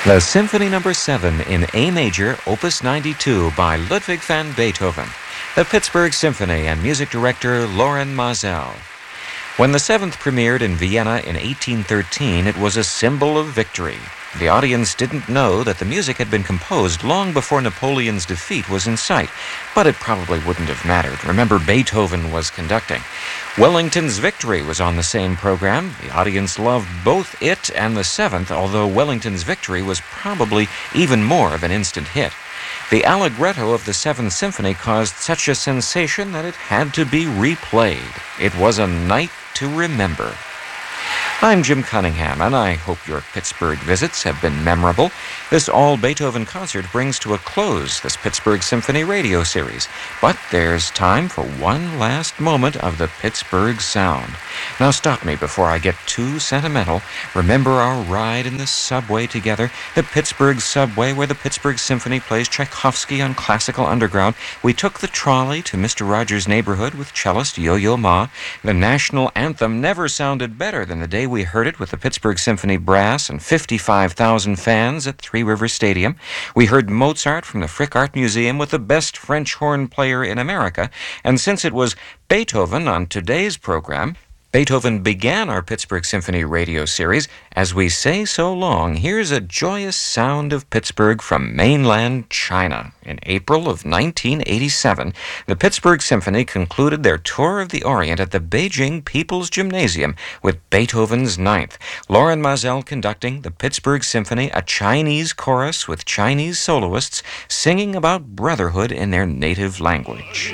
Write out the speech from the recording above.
The Symphony No. 7 in A major, Opus 92 by Ludwig van Beethoven. The Pittsburgh Symphony and music director Loren Maazel. When the Seventh premiered in Vienna in 1813, it was a symbol of victory. The audience didn't know that the music had been composed long before Napoleon's defeat was in sight, but it probably wouldn't have mattered. Remember, Beethoven was conducting. Wellington's Victory was on the same program. The audience loved both it and the Seventh, although Wellington's Victory was probably even more of an instant hit. The Allegretto of the Seventh Symphony caused such a sensation that it had to be replayed. It was a night to remember. I'm Jim Cunningham, and I hope your Pittsburgh visits have been memorable. This all-Beethoven concert brings to a close this Pittsburgh Symphony radio series. But there's time for one last moment of the Pittsburgh sound. Now stop me before I get too sentimental. Remember our ride in the subway together? The Pittsburgh subway where the Pittsburgh Symphony plays Tchaikovsky on Classical Underground. We took the trolley to Mr. Rogers' Neighborhood with cellist Yo-Yo Ma. The national anthem never sounded better than the day we heard it with the Pittsburgh Symphony Brass and 55,000 fans at Three Rivers Stadium. We heard Mozart from the Frick Art Museum with the best French horn player in America. And since it was Beethoven on today's program, Beethoven began our Pittsburgh Symphony radio series. As we say so long, here's a joyous sound of Pittsburgh from mainland China. In April of 1987, the Pittsburgh Symphony concluded their tour of the Orient at the Beijing People's Gymnasium with Beethoven's Ninth. Loren Maazel conducting the Pittsburgh Symphony, a Chinese chorus with Chinese soloists singing about brotherhood in their native language.